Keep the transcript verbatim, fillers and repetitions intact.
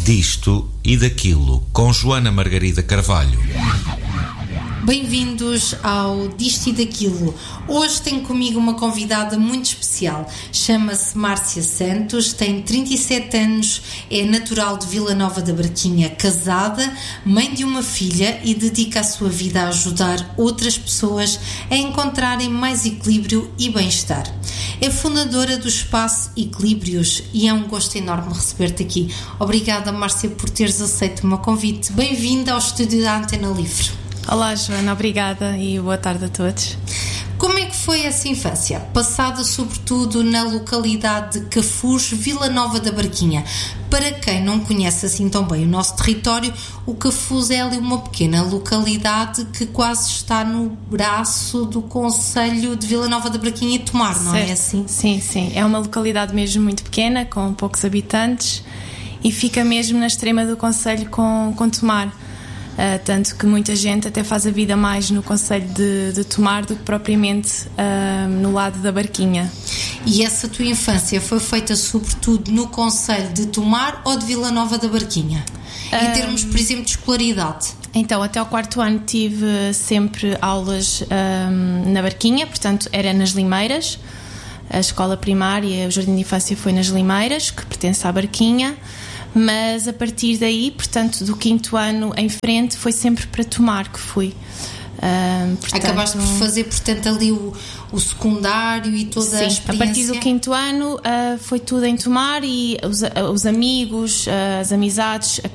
Disto e daquilo, com Joana Margarida Carvalho. Bem-vindos ao Disto e Daquilo. Hoje tenho comigo uma convidada muito especial. Chama-se Márcia Santos, tem trinta e sete anos, é natural de Vila Nova da Barquinha, casada, mãe de uma filha e dedica a sua vida a ajudar outras pessoas a encontrarem mais equilíbrio e bem-estar. É fundadora do Espaço Equilíbrios e é um gosto enorme receber-te aqui. Obrigada, Márcia, por teres aceito o meu convite. Bem-vinda ao estúdio da Antena Livre. Olá, Joana, obrigada e boa tarde a todos. Como é que foi essa infância? Passada sobretudo na localidade de Cafuz, Vila Nova da Barquinha. Para quem não conhece assim tão bem o nosso território, o Cafuz é ali uma pequena localidade que quase está no braço do concelho de Vila Nova da Barquinha e Tomar, não certo. É assim? Sim, sim. É uma localidade mesmo muito pequena, com poucos habitantes e fica mesmo na extrema do concelho com, com Tomar. Uh, tanto que muita gente até faz a vida mais no concelho de, de Tomar do que propriamente uh, no lado da Barquinha. E essa tua infância foi feita sobretudo no concelho de Tomar ou de Vila Nova da Barquinha? Uh, em termos, por exemplo, de escolaridade? Então, até ao quarto ano tive sempre aulas um, na Barquinha, portanto era nas Limeiras. A escola primária, o jardim de infância foi nas Limeiras, que pertence à Barquinha. Mas a partir daí, portanto, do quinto ano em frente, foi sempre para Tomar que fui. Uh, portanto, acabaste por fazer, portanto, ali o, o secundário e toda sim, a experiência? A partir do quinto ano uh, foi tudo em Tomar e os, os amigos, uh, as amizades